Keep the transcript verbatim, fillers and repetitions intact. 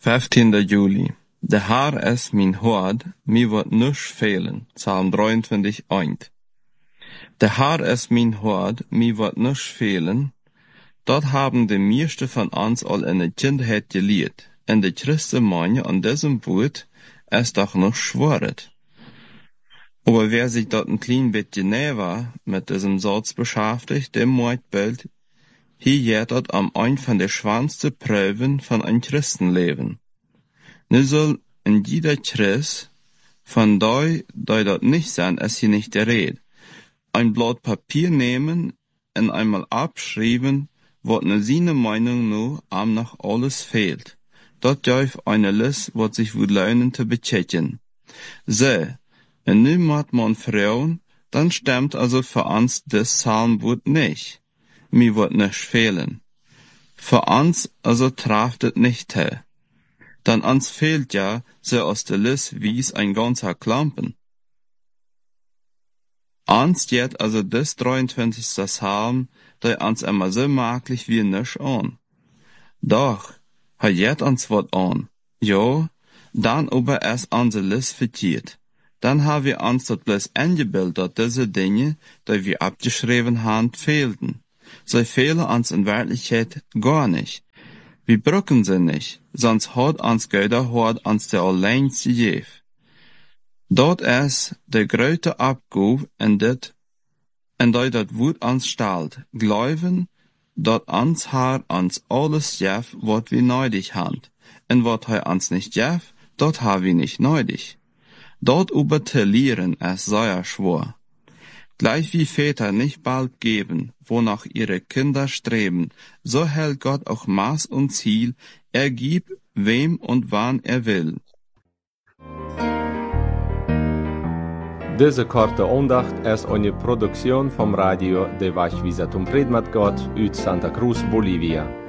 vijftiende juli. De Herr is mijn hord, mij wordt niets fehlen. Psalm drieëntwintig, één. De Herr is mijn hord, mij wordt niets fehlen. Dat haben de meeste van ons al in de kindheid geleerd. En de Christen meinen an diesem Wort ist doch noch schworet. Aber wer sich dort ein klein bisschen näher mit diesem Satz beschäftigt, der meint bald, hier geht dort am ein von der schwanste Prüfen von ein Christenleben. Nu soll in jeder Christ, von dei, die dort nicht sind, ist hier nicht der Rede. Ein Blatt Papier nehmen und einmal abschreiben, wat ne seine Meinung nur am noch alles fehlt. Dort jäuf eine List, wat sich wohl lohnen zu bechecken. So, und nu mat man Frauen, dann stimmt also für uns das Psalmwort nicht. Mir wird nicht fehlen. Für uns also trafft es nicht her. Dann uns fehlt ja, so aus der List wie's ein ganzer Klampen. Uns geht also das dreiundzwanzigste Psalm, der uns immer so maglich wie nisch an. Doch, er geht uns wat an. Ja, dann aber erst unsere List verkehrt. Dann haben wir uns das bloß eingebildet, dass diese Dinge, die wir abgeschrieben haben, fehlten. Sie fehlen uns in Wirklichkeit gar nicht. Wir brauchen sie nicht, sonst hat uns Gott hat uns der allein gegeben. Dort ist der größte Abgabe in dit, in der das Wort uns stellt, glauben, dass uns Herr uns alles gibt, was wir nötig haben. Und was er uns nicht gibt, dort haben wir nicht nötig. Dort übertelieren es sehr schwer. Gleich wie Väter nicht bald geben, wonach ihre Kinder streben, so hält Gott auch Maß und Ziel, er gibt, wem und wann er will. Diese korte Andacht ist eine Produktion vom Radio de Wachwisatum Predmat Gott uit Santa Cruz, Bolivia.